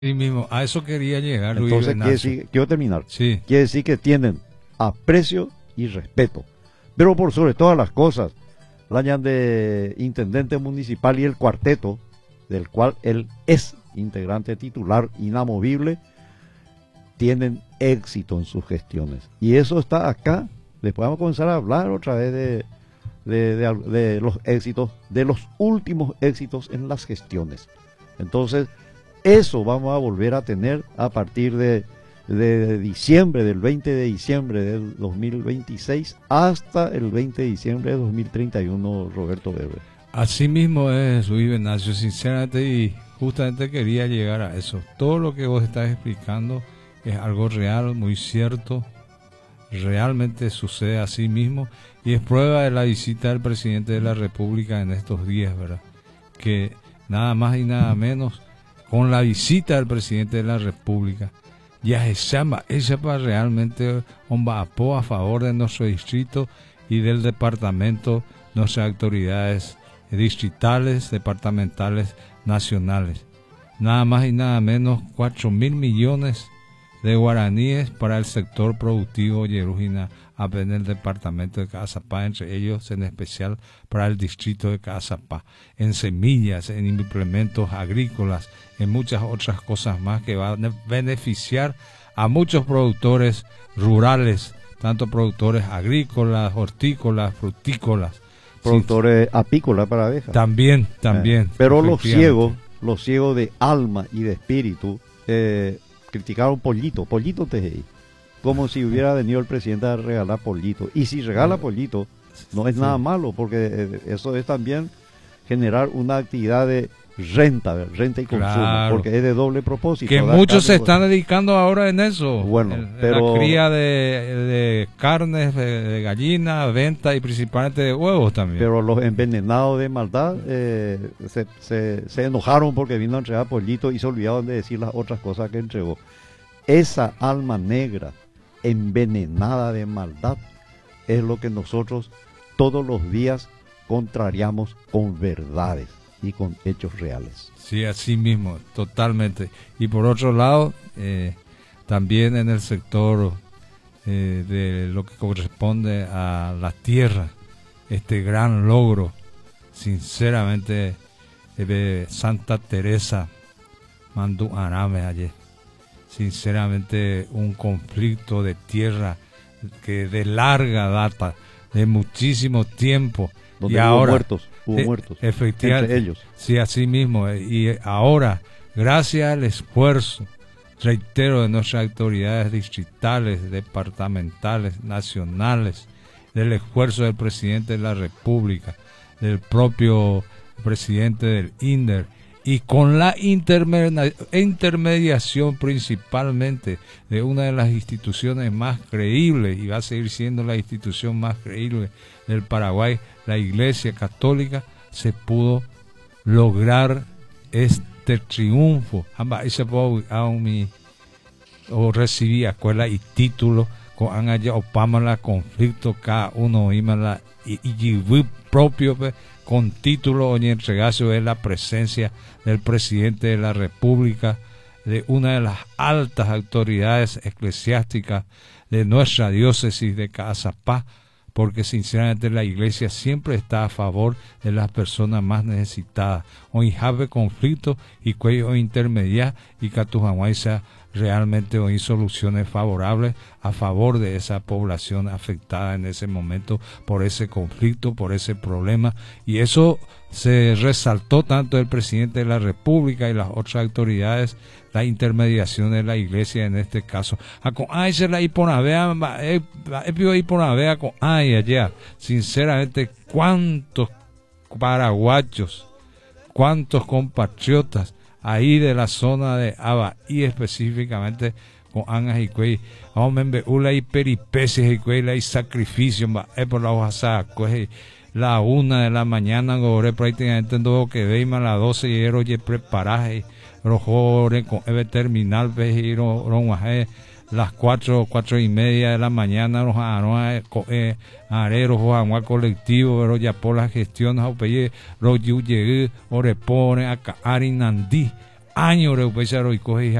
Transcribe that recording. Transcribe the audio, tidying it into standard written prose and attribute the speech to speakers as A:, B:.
A: Sí mismo, a eso quería llegar, Luis
B: Entonces,
A: Venancio.
B: quiero terminar.
A: Sí,
B: Quiere decir que tienen aprecio y respeto. Pero por sobre todas las cosas, la de intendente municipal y el cuarteto, del cual él es integrante titular inamovible, tienen éxito en sus gestiones. Y eso está acá. Después vamos a comenzar a hablar otra vez de los éxitos, de los últimos éxitos en las gestiones. Entonces, eso vamos a volver a tener a partir de diciembre, del 20 de diciembre del 2026 hasta el 20 de diciembre de 2031, Roberto Weber.
A: así mismo es, Luis Venancio, sinceramente, y justamente quería llegar a eso. Todo lo que vos estás explicando es algo real, muy cierto, realmente sucede así mismo, y es prueba de la visita del presidente de la República en estos días, ¿verdad? Que nada más y nada menos, con la visita del presidente de la República, ya se llama, ella para realmente apoya a favor de nuestro distrito y del departamento, nuestras autoridades distritales, departamentales, nacionales. Nada más y nada menos 4.000 millones de guaraníes para el sector productivo Yerujina en el departamento de Cazapá, entre ellos en especial para el distrito de Cazapá, en semillas, en implementos agrícolas, en muchas otras cosas más que van a beneficiar a muchos productores rurales, tanto productores agrícolas, hortícolas, frutícolas,
B: Productores apícolas para abejas.
A: También.
B: Pero los ciegos de alma y de espíritu, criticaron Pollito Tejei, como si hubiera venido el presidente a regalar Pollito. Y si regala Pollito, no es nada malo, porque eso es también generar una actividad de renta y consumo, porque es de doble propósito.
A: Que muchos se están dedicando ahora en eso.
B: Bueno,
A: pero la cría de carnes, de gallina, venta y principalmente de huevos también.
B: Pero los envenenados de maldad se enojaron porque vino a entregar Pollito y se olvidaron de decir las otras cosas que entregó. Esa alma negra envenenada de maldad es lo que nosotros todos los días contrariamos con verdades y con hechos reales.
A: Sí, así mismo, totalmente. Y por otro lado, también en el sector de lo que corresponde a la tierra, este gran logro, sinceramente, de Santa Teresa Mandú Arame ayer. Sinceramente, un conflicto de tierra que de larga data, de muchísimo tiempo,
B: donde
A: y ahora
B: hubo muertos
A: efectivamente,
B: entre ellos.
A: Sí, así mismo, y ahora, gracias al esfuerzo, reitero, de nuestras autoridades distritales, departamentales, nacionales, del esfuerzo del presidente de la República, del propio presidente del INDER, y con la intermediación principalmente de una de las instituciones más creíbles, y va a seguir siendo la institución más creíble del Paraguay, la Iglesia Católica, se pudo lograr este triunfo. O recibí escuela y título con allá opámala conflicto cada uno y propio con título o entregarse es la presencia del presidente de la República, de una de las altas autoridades eclesiásticas de nuestra diócesis de Cazapá, porque sinceramente la iglesia siempre está a favor de las personas más necesitadas. Hoy habe conflicto y cuello intermedia y Catujahuayza realmente hoy soluciones favorables a favor de esa población afectada en ese momento por ese conflicto, por ese problema, y eso se resaltó tanto el presidente de la República y las otras autoridades, la intermediación de la iglesia en este caso. Sinceramente, cuántos paraguayos, cuántos compatriotas ahí de la zona de Aba y específicamente con Angas y Cuey, y peripecias y Cuey, y sacrificio, por la hoja la 1 de la mañana, gore prácticamente en todo que veima a las 12 y era oye preparaje, rojore con eve terminal, vejiro, las 4:30 de la mañana, los areros, Juan colectivo, pero ya por las gestiones, ro yu llegué, ore pone a Arinandí, años, y coge